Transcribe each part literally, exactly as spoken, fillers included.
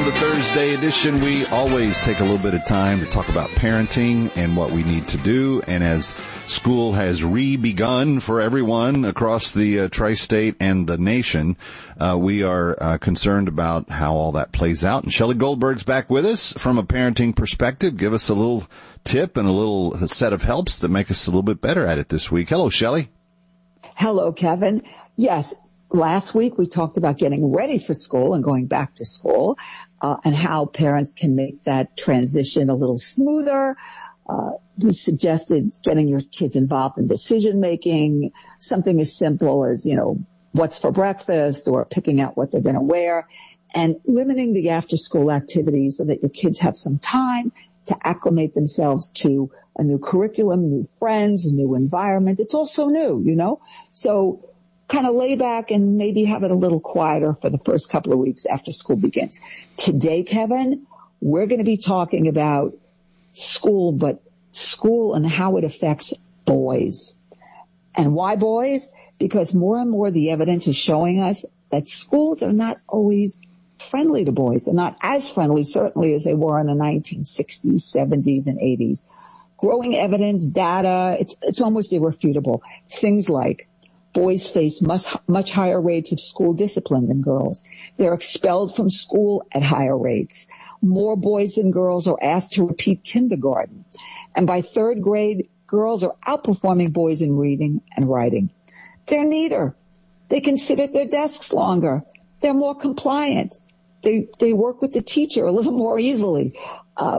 the Thursday edition. We always take a little bit of time to talk about parenting and what we need to do. And as school has re-begun for everyone across the uh, tri-state and the nation, uh, we are uh, concerned about how all that plays out. And Shelley Goldberg's back with us from a parenting perspective. Give us a little tip and a little set of helps that make us a little bit better at it this week. Hello, Shelley. Hello, Kevin. Yes. Last week, we talked about getting ready for school and going back to school, uh, and how parents can make that transition a little smoother. Uh, we suggested getting your kids involved in decision making, something as simple as, you know, what's for breakfast or picking out what they're going to wear, and limiting the after school activities so that your kids have some time to acclimate themselves to a new curriculum, new friends, a new environment. It's all so new, you know? So kind of lay back and maybe have it a little quieter for the first couple of weeks after school begins. Today, Kevin, we're going to be talking about school, but school and how it affects boys. And why boys? Because more and more the evidence is showing us that schools are not always friendly to boys. They're not as friendly, certainly, as they were in the nineteen sixties, seventies, and eighties. Growing evidence, data, it's, it's almost irrefutable. Things like boys face much, much higher rates of school discipline than girls. They're expelled from school at higher rates. More boys than girls are asked to repeat kindergarten. And by third grade, girls are outperforming boys in reading and writing. They're neater. They can sit at their desks longer. They're more compliant. They, they work with the teacher a little more easily. Uh,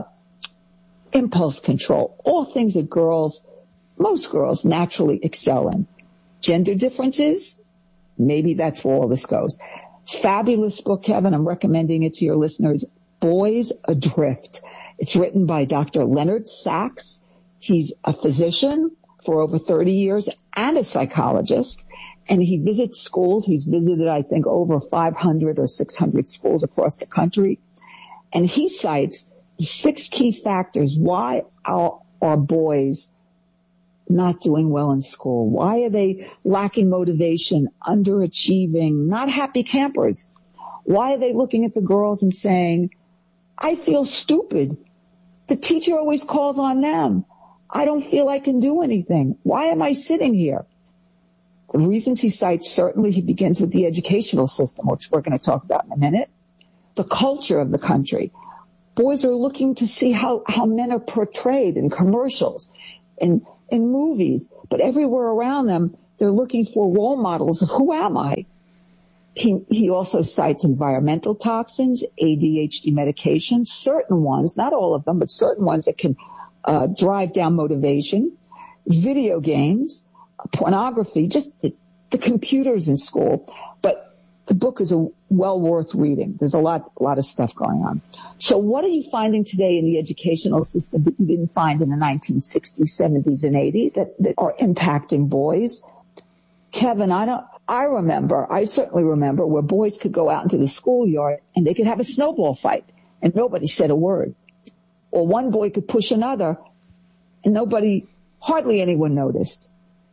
impulse control, all things that girls, most girls naturally excel in. Gender differences, maybe that's where all this goes. Fabulous book, Kevin. I'm recommending it to your listeners. Boys Adrift. It's written by Doctor Leonard Sachs. He's a physician for over thirty years and a psychologist. And he visits schools. He's visited, I think, over five hundred or six hundred schools across the country. And he cites six key factors why our, our boys not doing well in school. Why are they lacking motivation, underachieving, not happy campers? Why are they looking at the girls and saying, I feel stupid. The teacher always calls on them. I don't feel I can do anything. Why am I sitting here? The reasons he cites, certainly he begins with the educational system, which we're going to talk about in a minute. The culture of the country. Boys are looking to see how, how men are portrayed in commercials, in in movies, but everywhere around them, they're looking for role models of who am I? He, he also cites environmental toxins, A D H D medications, certain ones, not all of them, but certain ones that can uh, drive down motivation, video games, pornography, just the, the computers in school. But the book is a well worth reading. There's a lot, a lot of stuff going on. So what are you finding today in the educational system that you didn't find in the nineteen sixties, seventies, and eighties that, that are impacting boys? Kevin, I don't, I remember, I certainly remember where boys could go out into the schoolyard and they could have a snowball fight and nobody said a word. Or one boy could push another and nobody, hardly anyone noticed.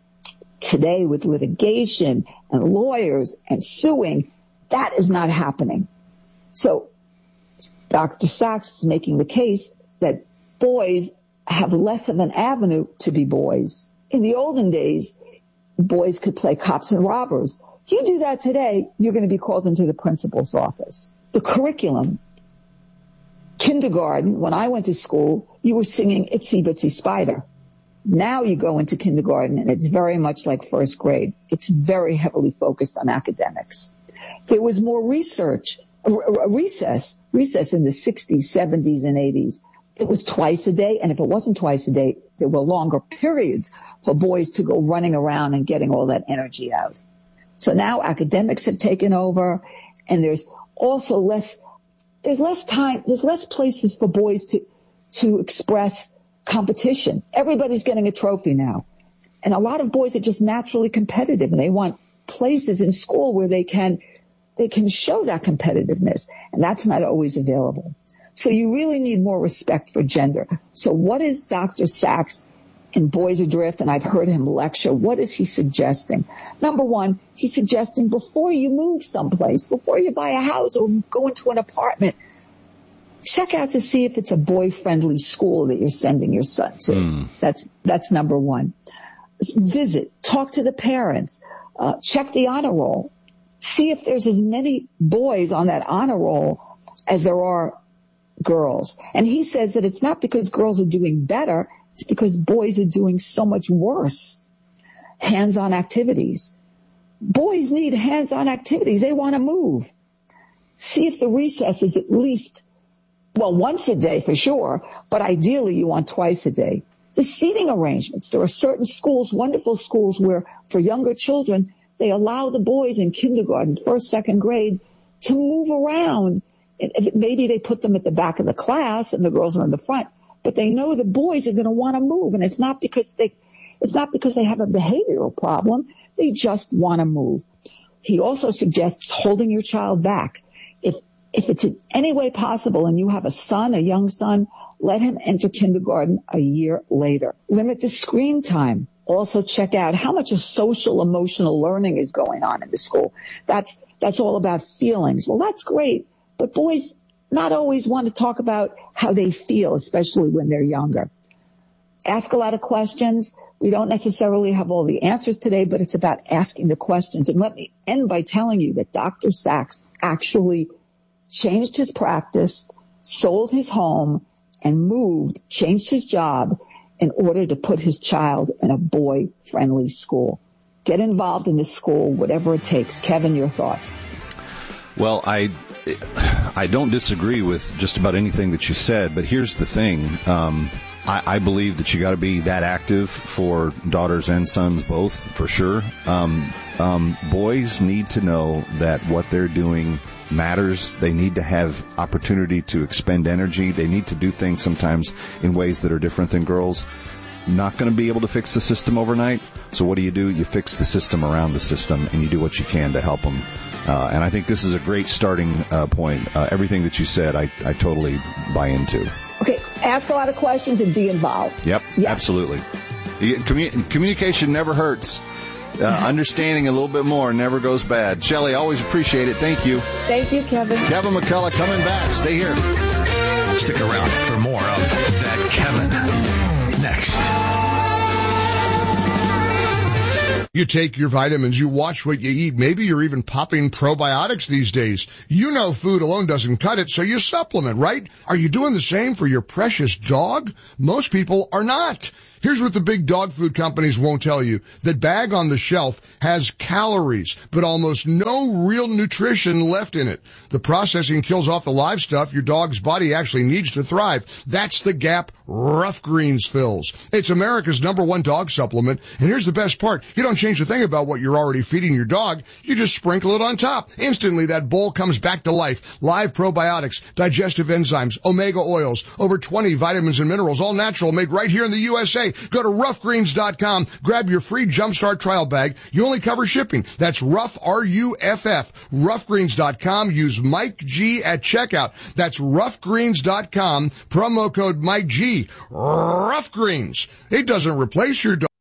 Today, with litigation and lawyers and suing, that is not happening. So Doctor Sachs is making the case that boys have less of an avenue to be boys. In the olden days, boys could play cops and robbers. If you do that today, you're going to be called into the principal's office. The curriculum. Kindergarten, when I went to school, you were singing Itsy Bitsy Spider. Now you go into kindergarten and it's very much like first grade. It's very heavily focused on academics. There was more research, a recess, recess in the sixties, seventies, and eighties. It was twice a day, and if it wasn't twice a day, there were longer periods for boys to go running around and getting all that energy out. So now academics have taken over, and there's also less, there's less time, there's less places for boys to, to express competition. Everybody's getting a trophy now. And a lot of boys are just naturally competitive and they want places in school where they can, they can show that competitiveness. And that's not always available. So you really need more respect for gender. So what is Doctor Sachs in Boys Adrift? And I've heard him lecture. What is he suggesting? Number one, he's suggesting before you move someplace, before you buy a house or go into an apartment, check out to see if it's a boy-friendly school that you're sending your son to. Mm. That's that's number one. Visit, talk to the parents, uh, check the honor roll. See if there's as many boys on that honor roll as there are girls. And he says that it's not because girls are doing better, it's because boys are doing so much worse. Hands-on activities. Boys need hands-on activities. They want to move. See if the recess is at least, well, once a day for sure, but ideally you want twice a day. The seating arrangements. There are certain schools, wonderful schools, where for younger children, they allow the boys in kindergarten, first, second grade, to move around. Maybe they put them at the back of the class and the girls are in the front, but they know the boys are going to want to move, and it's not because they, it's not because they have a behavioral problem. They just want to move. He also suggests holding your child back. If if it's in any way possible and you have a son, a young son, let him enter kindergarten a year later. Limit the screen time. Also check out how much of social emotional learning is going on in the school. That's that's all about feelings. Well, that's great, but boys not always want to talk about how they feel, especially when they're younger. Ask a lot of questions. We don't necessarily have all the answers today, but it's about asking the questions. And let me end by telling you that Doctor Sachs actually changed his practice, sold his home, and moved, changed his job in order to put his child in a boy-friendly school. Get involved in this school, whatever it takes. Kevin, your thoughts? Well, I I don't disagree with just about anything that you said, but here's the thing. Um, I, I believe that you got to be that active for daughters and sons both, for sure. Um, um, boys need to know that what they're doing matters. They need to have opportunity to expend energy. They need to do things sometimes in ways that are different than girls. Not going to be able to fix the system overnight. So what do you do? You fix the system around the system, and you do what you can to help them. Uh, and I think this is a great starting uh, point. Uh, everything that you said, I, I totally buy into. Okay, ask a lot of questions and be involved. Yep, yes. Absolutely. Commun- communication never hurts. Uh, understanding a little bit more never goes bad. Shelley, always appreciate it. Thank you. Thank you, Kevin. Kevin McCullough coming back. Stay here. Stick around for more of That Kevin. Next. You take your vitamins, you watch what you eat. Maybe you're even popping probiotics these days. You know food alone doesn't cut it, so you supplement, right? Are you doing the same for your precious dog? Most people are not. Here's what the big dog food companies won't tell you. That bag on the shelf has calories, but almost no real nutrition left in it. The processing kills off the live stuff your dog's body actually needs to thrive. That's the gap Rough Greens fills. It's America's number one dog supplement, and here's the best part. You don't change a thing about what you're already feeding your dog. You just sprinkle it on top. Instantly, that bowl comes back to life. Live probiotics, digestive enzymes, omega oils, over twenty vitamins and minerals, all natural, made right here in the U S A. Go to rough greens dot com, grab your free Jumpstart trial bag. You only cover shipping. That's Rough, R U F F, rough greens dot com. Use Mike G at checkout. That's rough greens dot com, promo code Mike G. Rough Greens. It doesn't replace your dog.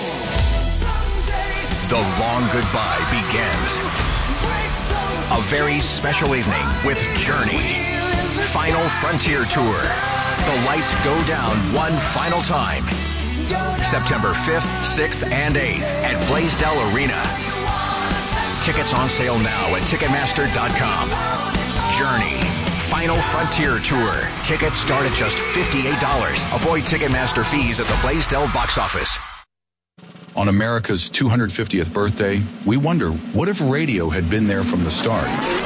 The long goodbye begins. A very special evening with Journey. Final Frontier Tour. The lights go down one final time. September fifth, sixth, and eighth at Blaisdell Arena. Tickets on sale now at Ticketmaster dot com. Journey. Final Frontier Tour. Tickets start at just fifty-eight dollars. Avoid Ticketmaster fees at the Blaisdell box office. On America's two hundred fiftieth birthday, we wonder, what if radio had been there from the start?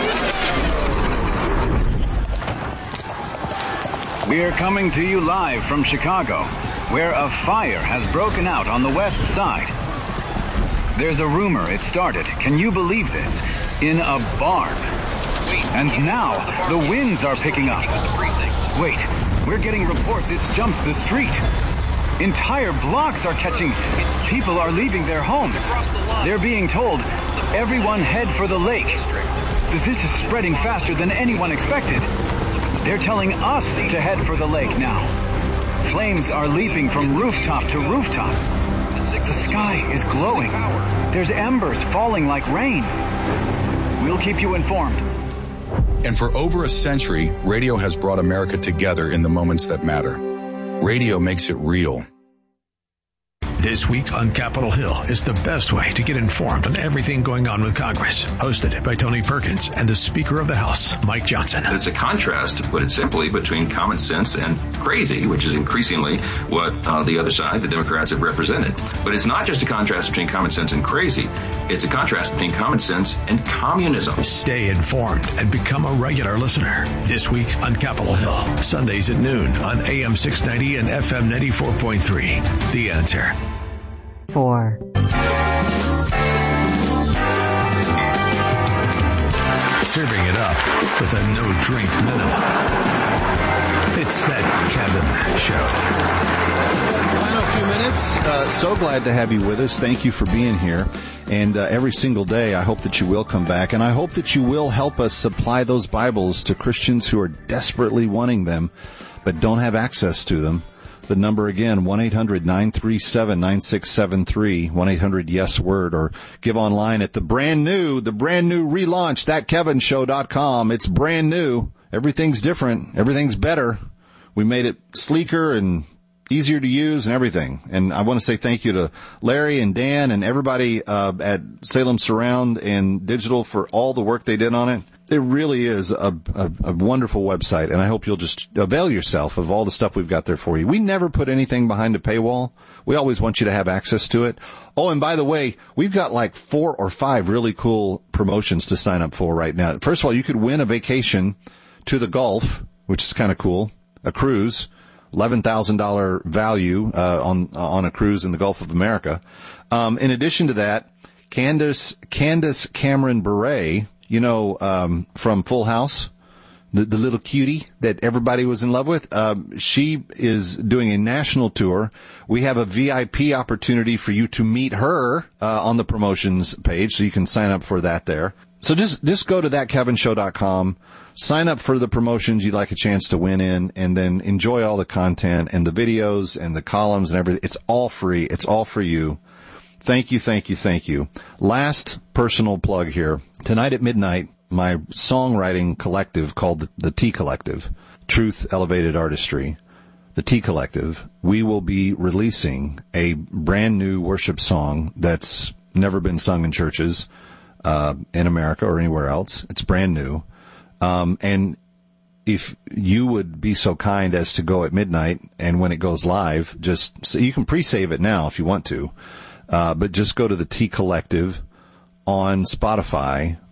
We're coming to you live from Chicago, where a fire has broken out on the west side. There's a rumor it started, can you believe this, in a barn. And now, the winds are picking up. Wait, we're getting reports it's jumped the street. Entire blocks are catching. People are leaving their homes. They're being told, everyone head for the lake. This is spreading faster than anyone expected. They're telling us to head for the lake now. Flames are leaping from rooftop to rooftop. The sky is glowing. There's embers falling like rain. We'll keep you informed. And for over a century, radio has brought America together in the moments that matter. Radio makes it real. This week on Capitol Hill is the best way to get informed on everything going on with Congress. Hosted by Tony Perkins and the Speaker of the House, Mike Johnson. It's a contrast, to put it simply, between common sense and crazy, which is increasingly what uh, the other side, the Democrats, have represented. But it's not just a contrast between common sense and crazy. It's a contrast between common sense and communism. Stay informed and become a regular listener. This week on Capitol Hill, Sundays at noon on A M six ninety and F M ninety-four point three. The Answer. Four. Serving it up with a no-drink minimum. It's that Kevin Show. Final few minutes. Uh, so glad to have you with us. Thank you for being here. And uh, every single day, I hope that you will come back. And I hope that you will help us supply those Bibles to Christians who are desperately wanting them, but don't have access to them. The number again, one eight hundred nine three seven nine six seven three, one eight hundred yes word, or give online at the brand new, the brand new relaunch, that kevin show dot com. It's brand new. Everything's different. Everything's better. We made it sleeker and easier to use and everything. And I want to say thank you to Larry and Dan and everybody uh, at Salem Surround and Digital for all the work they did on it. It really is a, a, a wonderful website, and I hope you'll just avail yourself of all the stuff we've got there for you. We never put anything behind a paywall. We always want you to have access to it. Oh, and by the way, we've got like four or five really cool promotions to sign up for right now. First of all, you could win a vacation to the Gulf, which is kind of cool, a cruise, eleven thousand dollars value uh, on on a cruise in the Gulf of America. Um, in addition to that, Candace Candace Cameron Bure, you know, um, from Full House, the, the little cutie that everybody was in love with. Um, she is doing a national tour. We have a V I P opportunity for you to meet her uh, on the promotions page, so you can sign up for that there. So just just go to that kevin show dot com, sign up for the promotions you'd like a chance to win in, and then enjoy all the content and the videos and the columns and everything. It's all free. It's all for you. Thank you, thank you, thank you. Last personal plug here. Tonight at midnight, my songwriting collective called the, the T Collective, Truth Elevated Artistry, the T Collective, we will be releasing a brand new worship song that's never been sung in churches uh, in America or anywhere else. It's brand new. Um, and if you would be so kind as to go at midnight, and when it goes live, just so you can pre-save it now if you want to. Uh, but just go to the T Collective on Spotify